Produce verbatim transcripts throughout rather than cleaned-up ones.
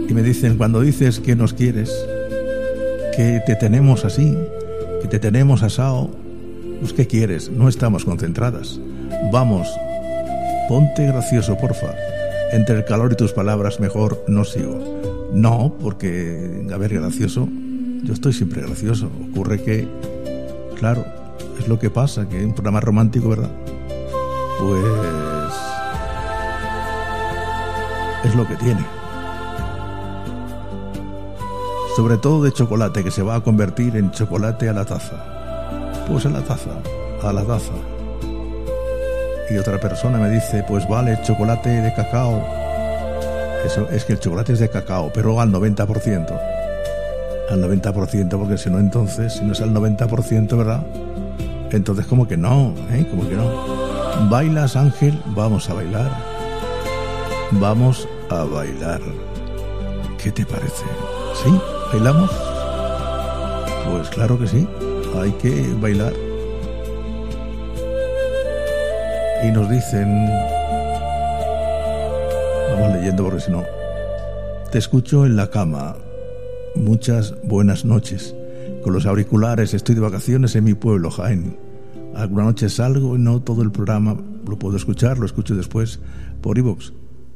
y me dicen, cuando dices que nos quieres, que te tenemos así, que te tenemos asado, pues ¿qué quieres? No estamos concentradas. Vamos, ponte gracioso, porfa. Entre el calor y tus palabras mejor no sigo. No, porque, a ver, gracioso, yo estoy siempre gracioso. Ocurre que, claro, es lo que pasa, que un programa romántico, ¿verdad? Pues es lo que tiene. Sobre todo de chocolate, que se va a convertir en chocolate a la taza. Pues a la taza, a la taza. Y otra persona me dice, pues vale, chocolate de cacao. Eso es que el chocolate es de cacao, pero al noventa por ciento. Al noventa por ciento, porque si no, entonces, si no es al noventa por ciento, ¿verdad? Entonces, como que no, ¿eh? Como que no. ¿Bailas, Ángel? Vamos a bailar. Vamos a bailar. ¿Qué te parece? ¿Sí? ¿Bailamos? Pues claro que sí. Hay que bailar. Y nos dicen, vamos leyendo porque si no, te escucho en la cama. Muchas buenas noches. Con los auriculares estoy de vacaciones en mi pueblo, Jaén. Alguna noche salgo y no todo el programa lo puedo escuchar, lo escucho después por iVoox.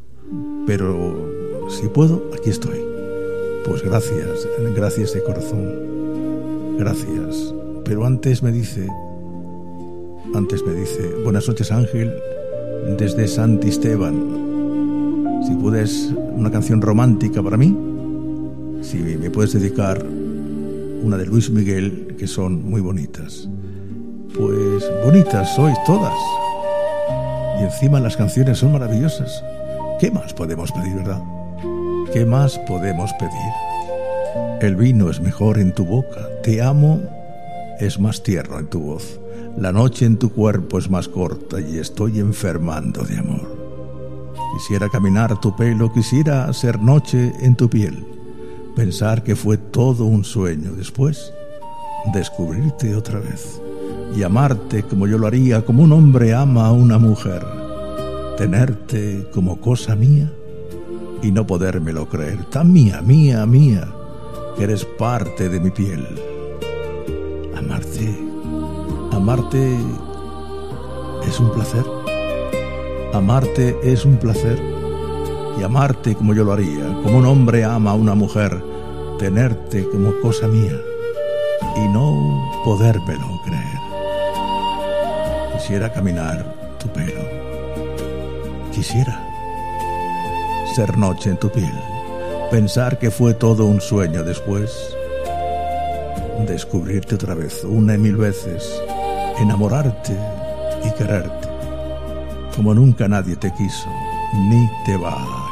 Pero si puedo, aquí estoy. Pues gracias, gracias de corazón. Gracias. Pero antes me dice, antes me dice, buenas noches, Ángel, desde Santisteban. Si puedes, una canción romántica para mí. Si me puedes dedicar una de Luis Miguel, que son muy bonitas. Pues bonitas sois todas. Y encima las canciones son maravillosas. ¿Qué más podemos pedir, verdad? ¿Qué más podemos pedir? El vino es mejor en tu boca. Te amo es más tierno en tu voz. La noche en tu cuerpo es más corta y estoy enfermando de amor. Quisiera caminar tu pelo, quisiera ser noche en tu piel. Pensar que fue todo un sueño, después descubrirte otra vez y amarte como yo lo haría, como un hombre ama a una mujer. Tenerte como cosa mía y no podérmelo creer, tan mía, mía, mía, que eres parte de mi piel. Amarte, amarte es un placer. Amarte es un placer. Y amarte como yo lo haría, como un hombre ama a una mujer, tenerte como cosa mía y no podérmelo creer. Quisiera caminar tu pelo, quisiera ser noche en tu piel, pensar que fue todo un sueño, después descubrirte otra vez, una y mil veces, enamorarte y quererte como nunca nadie te quiso ni te va